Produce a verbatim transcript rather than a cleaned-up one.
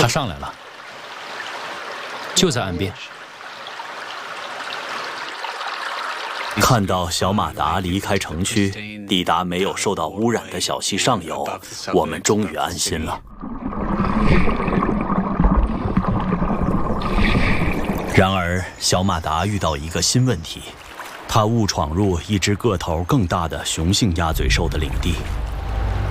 他上来了，就在岸边。 看到小马达离开城区，抵达没有受到污染的小溪上游，我们终于安心了。然而，小马达遇到一个新问题，它误闯入一只个头更大的雄性鸭嘴兽的领地。